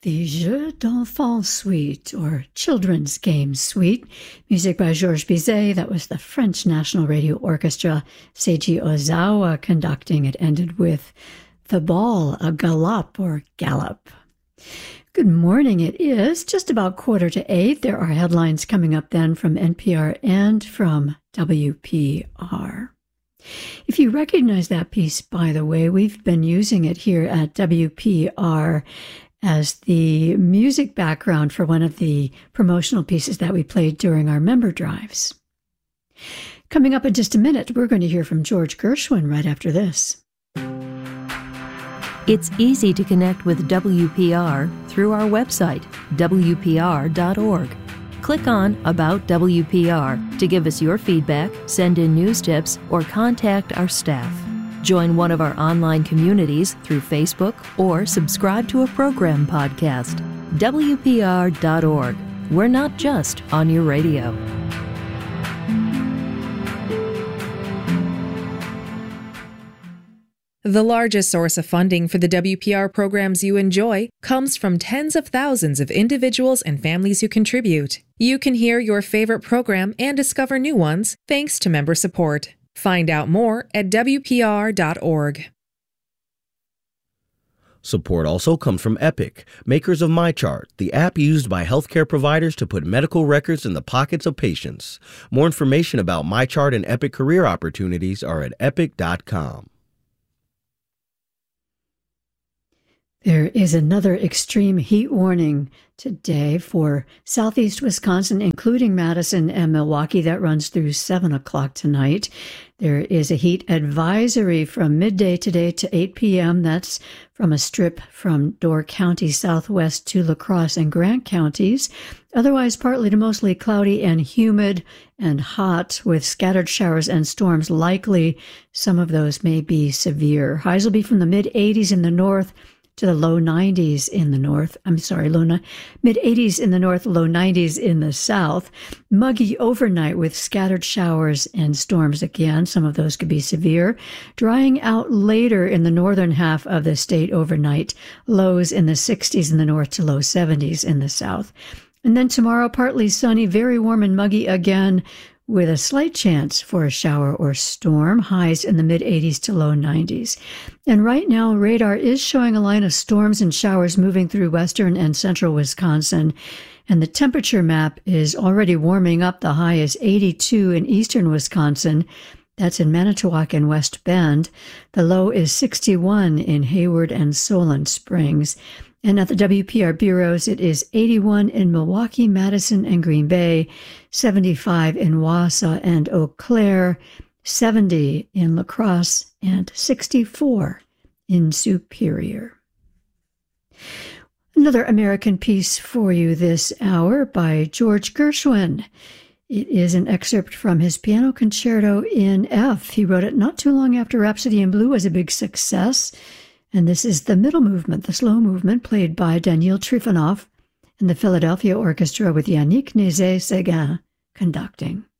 The Jeux d'Enfants Suite, or Children's Games Suite, music by Georges Bizet. That was the French National Radio Orchestra, Seiji Ozawa conducting. It ended with The Ball, a Galop or Gallop. Good morning. It is just about 7:45. There are headlines coming up then from NPR and from WPR. If you recognize that piece, by the way, we've been using it here at WPR as the music background for one of the promotional pieces that we played during our member drives. Coming up in just a minute, we're going to hear from George Gershwin right after this. It's easy to connect with WPR through our website, WPR.org. Click on About WPR to give us your feedback, send in news tips, or contact our staff. Join one of our online communities through Facebook or subscribe to a program podcast. WPR.org. We're not just on your radio. The largest source of funding for the WPR programs you enjoy comes from tens of thousands of individuals and families who contribute. You can hear your favorite program and discover new ones thanks to member support. Find out more at WPR.org. Support also comes from Epic, makers of MyChart, the app used by healthcare providers to put medical records in the pockets of patients. More information about MyChart and Epic career opportunities are at epic.com. There is another extreme heat warning today for southeast Wisconsin, including Madison and Milwaukee. That runs through 7 o'clock tonight. There is a heat advisory from midday today to 8 p.m. That's from a strip from Door County southwest to La Crosse and Grant counties. Otherwise, partly to mostly cloudy and humid and hot with scattered showers and storms likely. Some of those may be severe. Highs will be from the mid-80s in the north to the low 90s in the north. Mid-80s in the north, low 90s in the south. Muggy overnight with scattered showers and storms again. Some of those could be severe. Drying out later in the northern half of the state overnight. Lows in the 60s in the north to low 70s in the south. And then tomorrow, partly sunny, very warm and muggy again, with a slight chance for a shower or storm, highs in the mid-80s to low 90s. And right now, radar is showing a line of storms and showers moving through western and central Wisconsin. And the temperature map is already warming up. The high is 82 in eastern Wisconsin. That's in Manitowoc and West Bend. The low is 61 in Hayward and Solon Springs. And at the WPR bureaus, it is 81 in Milwaukee, Madison, and Green Bay, 75 in Wausau and Eau Claire, 70 in La Crosse, and 64 in Superior. Another American piece for you this hour by George Gershwin. It is an excerpt from his piano concerto in F. He wrote it not too long after Rhapsody in Blue was a big success. And this is the middle movement, the slow movement, played by Daniil Trifonov and the Philadelphia Orchestra with Yannick Nézet-Séguin conducting.